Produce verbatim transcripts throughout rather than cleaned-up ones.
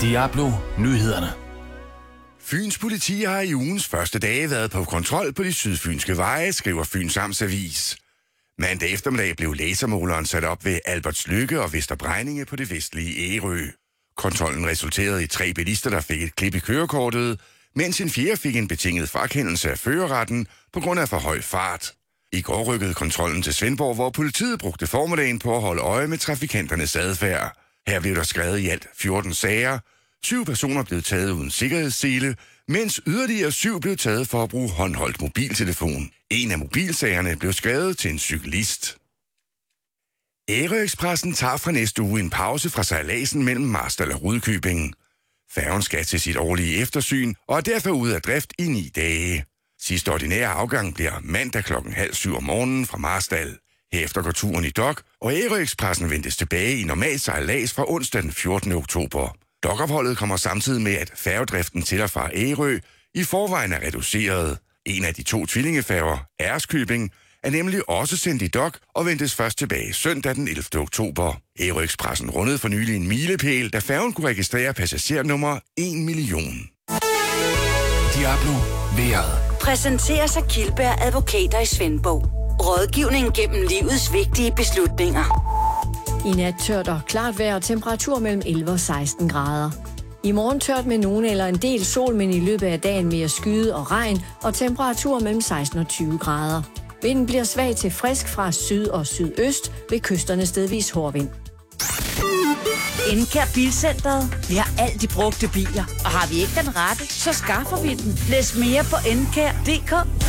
Diablo Nyhederne. Fyns politi har i ugens første dage været på kontrol på de sydfynske veje, skriver Fyns Amtsavis. Mandag eftermiddag blev lasermåleren sat op ved Albertslykke og Vesterbregninge på det vestlige Ærø. Kontrollen resulterede i tre bilister, der fik et klip i kørekortet, mens en fjerde fik en betinget frakendelse af førerretten på grund af for høj fart. I går rykkede kontrollen til Svendborg, hvor politiet brugte formiddagen på at holde øje med trafikanternes adfærd. Her blev der skrevet i alt fjorten sager. Syv personer blev taget uden sikkerhedssele, mens yderligere syv blev taget for at bruge håndholdt mobiltelefon. En af mobilsagerne blev skrevet til en cyklist. Ærø-ekspressen tager fra næste uge en pause fra sejladsen mellem Marstal og Rudkøbing. Færgen skal til sit årlige eftersyn og er derfor ude af drift i ni dage. Sidste ordinære afgang bliver mandag klokken halv syv om morgenen fra Marstal. Herefter går turen i dok, og Ærø-ekspressen ventes tilbage i normal sejlads fra onsdag den fjortende oktober. Dokopholdet kommer samtidig med, at færgedriften til og fra Ærø i forvejen er reduceret. En af de to tvillingefærger, Æreskøbing, er nemlig også sendt i dok og ventes først tilbage søndag den ellevte oktober. Ærø-ekspressen rundede for nylig en milepæl, da færgen kunne registrere passagernummer en million. Diablo Vejret. Præsenteres af Kildberg Advokater i Svendborg. Rådgivning gennem livets vigtige beslutninger. I nat tørt og klart vejr og temperatur mellem elleve og seksten grader. I morgen tørt med nogen eller en del sol, men i løbet af dagen mere skyde og regn og temperatur mellem seksten og tyve grader. Vinden bliver svag til frisk fra syd og sydøst, ved kysterne stedvis hård vind. Encare Bilcenteret. Vi har alt de brugte biler. Og har vi ikke den rette, så skaffer vi den. Læs mere på encare punktum d k.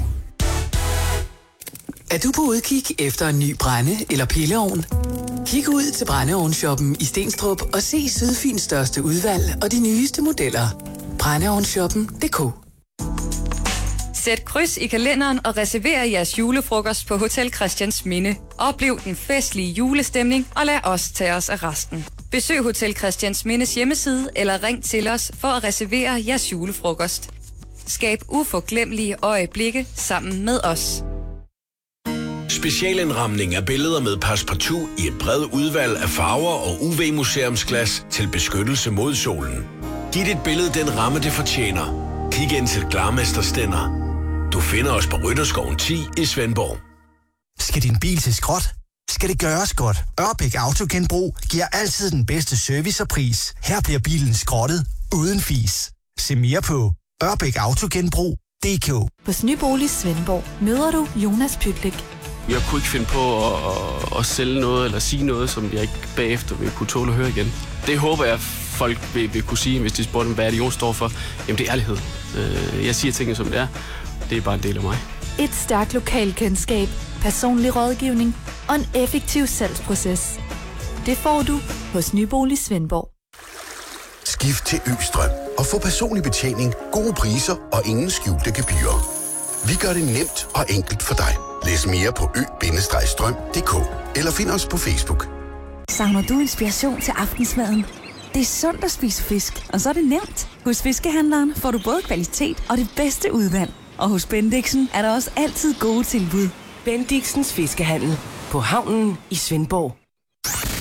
Er du på udkig efter en ny brænde- eller pilleovn? Kig ud til brændeovnshoppen i Stenstrup og se Sydfyns største udvalg og de nyeste modeller. brændeovnshoppen punktum d k. Sæt kryds i kalenderen og reserver jeres julefrokost på Hotel Christiansminde. Oplev den festlige julestemning og lad os tage os af resten. Besøg Hotel Christiansmindes hjemmeside eller ring til os for at reservere jeres julefrokost. Skab uforglemmelige øjeblikke sammen med os. Specialindramning af billeder med Passepartout i et bredt udvalg af farver og U V-museumsglas til beskyttelse mod solen. Giv dit billede den ramme, det fortjener. Kig ind til Glarmester Stender. Du finder os på Rytterskoven ti i Svendborg. Skal din bil til skrot? Skal det gøres godt? Ørbæk Autogenbrug giver altid den bedste service og pris. Her bliver bilen skrottet uden fis. Se mere på ørbæk autogenbrug punktum d k. Hos Nybolig Svendborg møder du Jonas Pytlik. Jeg kunne ikke finde på at, at, at sælge noget eller sige noget, som jeg ikke bagefter vil kunne tåle at høre igen. Det håber jeg, folk vil, vil kunne sige, hvis de spurgte, hvad Jon står for. Jamen, det er ærlighed. Jeg siger tingene, som det er. Det er bare en del af mig. Et stærkt lokalkendskab, personlig rådgivning og en effektiv salgsproces. Det får du hos Nybolig Svendborg. Skift til Østrøm og få personlig betjening, gode priser og ingen skjulte gebyrer. Vi gør det nemt og enkelt for dig. Læs mere på ø bindestreg strøm punktum d k eller find os på Facebook. Savner du inspiration til aftensmaden? Det er sundt at spise fisk, og så er det nemt. Hos Fiskehandleren får du både kvalitet og det bedste udvalg. Og hos Bendixen er der også altid gode tilbud. Bendixens Fiskehandel på havnen i Svendborg.